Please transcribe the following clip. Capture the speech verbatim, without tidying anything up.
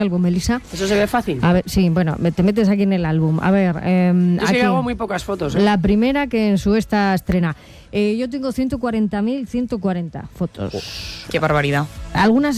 álbum, Elisa. ¿Eso se ve fácil? A ver, sí, bueno, te metes aquí en el álbum. A ver, eh, yo sí aquí, hago muy pocas fotos. ¿eh? La primera que en su esta estrena. Eh, yo tengo ciento cuarenta mil ciento cuarenta fotos. Qué barbaridad. Algunas